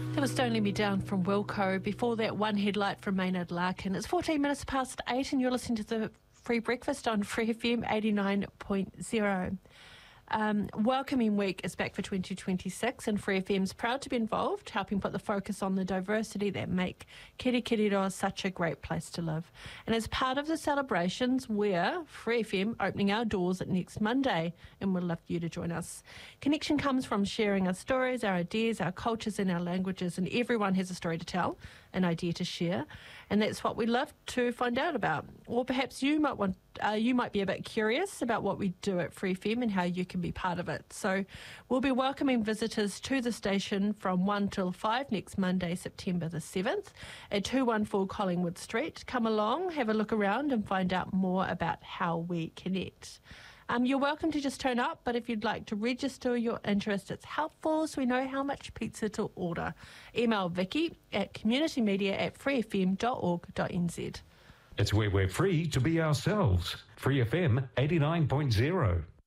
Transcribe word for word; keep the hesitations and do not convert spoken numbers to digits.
That was Don't Let Me Down from Wilco. Before that, One Headlight from Maynard Larkin. It's fourteen minutes past eight and you're listening to the Free Breakfast on Free F M eighty-nine point zero. Um, Welcoming Week is back for twenty twenty-six and Free F M's proud to be involved, helping put the focus on the diversity that make Kirikiriroa such a great place to live. And as part of the celebrations, we're, Free F M, opening our doors next Monday and we'd love you to join us. Connection comes from sharing our stories, our ideas, our cultures and our languages, and everyone has a story to tell, an idea to share, and that's what we love to find out about. Or perhaps you might want, uh, you might be a bit curious about what we do at Free F M and how you can be part of it. So we'll be welcoming visitors to the station from one till five next Monday, September the seventh at two one four Collingwood Street. Come along, have a look around and find out more about how we connect. Um, you're welcome to just turn up, but if you'd like to register your interest, it's helpful so we know how much pizza to order. Email Vicky at communitymedia at freefm dot org dot n z. It's where we're free to be ourselves. Free F M eighty-nine point zero.